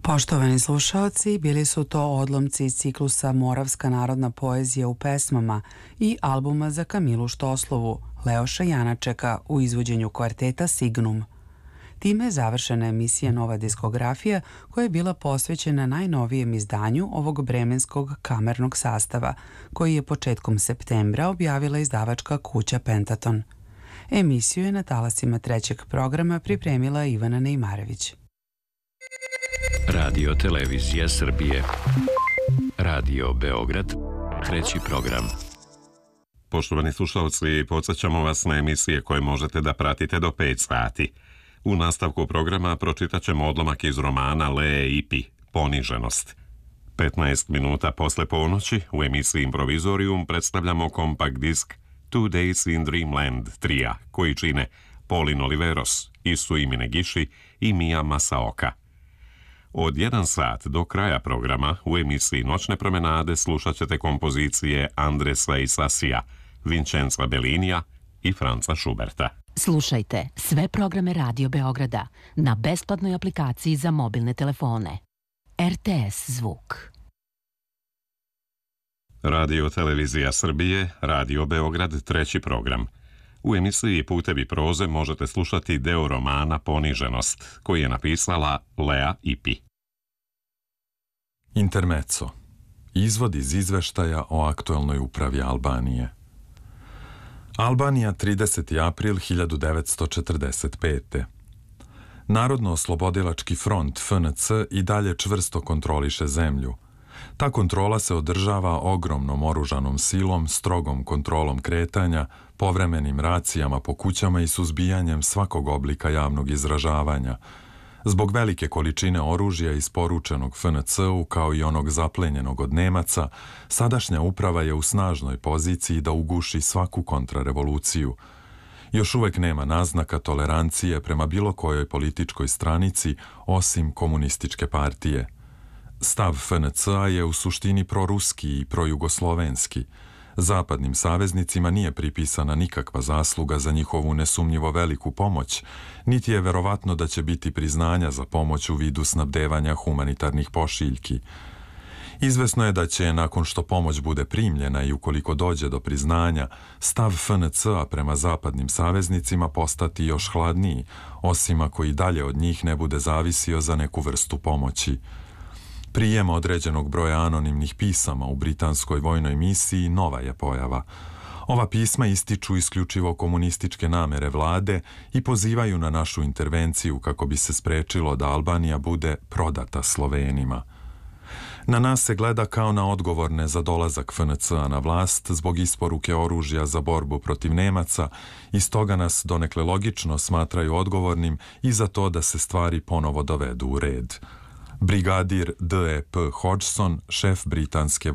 Poštovani slušaoci, bili su to odlomci iz ciklusa Moravska narodna poezija u pesmama i albuma za Kamilu Štoslovu, Leoša Janačeka u izvođenju kvarteta Signum. Time je završena emisija Nova diskografija koja je bila posvećena najnovijem izdanju ovog bremenskog kamernog sastava, koji je početkom septembra objavila izdavačka kuća Pentaton. Emisiju je na talasima trećeg programa pripremila Ivana Nejmarević. Radio Televizija Srbije. Radio Beograd, treći program. Poštovani slušalci, podsjećamo vas na emisije koje možete da pratite do 5 sati. U nastavku programa pročitat ćemo odlomak iz romana Lee Ipi, Poniženost. 15 minuta posle ponoći u emisiji Improvizorium predstavljamo kompakt disk Two Days in Dreamland trija, koji čine Paulin Oliveros, Isui Minegishi i Mija Masaoka. Od 1 sat do kraja programa u emisiji Noćne promenade slušat ćete kompozicije Andresa Isasija, Vincenza Bellinija i Franca Schuberta. Slušajte sve programe Radio Beograda na besplatnoj aplikaciji za mobilne telefone. RTS zvuk. Radio Televizija Srbije, Radio Beograd, treći program. U emisiji Putevi proze možete slušati deo romana Poniženost, koji je napisala Lea Ipi. Intermezzo. Izvod iz izveštaja o aktuelnoj upravi Albanije. Albanija, 30. april 1945. Narodno-oslobodilački front FNC i dalje čvrsto kontroliše zemlju. Ta kontrola se održava ogromnom oružanom silom, strogom kontrolom kretanja, povremenim racijama po kućama i suzbijanjem svakog oblika javnog izražavanja. Zbog velike količine oružja isporučenog FNC-u kao i onog zaplenjenog od Nemaca, sadašnja uprava je u snažnoj poziciji da uguši svaku kontrarevoluciju. Još uvek nema naznaka tolerancije prema bilo kojoj političkoj stranici osim komunističke partije. Stav FNC-a je u suštini proruski i projugoslovenski. Zapadnim saveznicima nije pripisana nikakva zasluga za njihovu nesumnjivo veliku pomoć, niti je verovatno da će biti priznanja za pomoć u vidu snabdevanja humanitarnih pošiljki. Izvesno je da će, nakon što pomoć bude primljena i ukoliko dođe do priznanja, stav FNC-a prema zapadnim saveznicima postati još hladniji, osim ako i dalje od njih ne bude zavisio za neku vrstu pomoći. Prijem određenog broja anonimnih pisama u britanskoj vojnoj misiji nova je pojava. Ova pisma ističu isključivo komunističke namere vlade i pozivaju na našu intervenciju kako bi se sprečilo da Albanija bude prodata Slovenima. Na nas se gleda kao na odgovorne za dolazak FNC-a na vlast zbog isporuke oružja za borbu protiv Nemaca i stoga nas donekle logično smatraju odgovornim i za to da se stvari ponovo dovedu u red. Brigadir D.E.P. Hodgson, šef britanske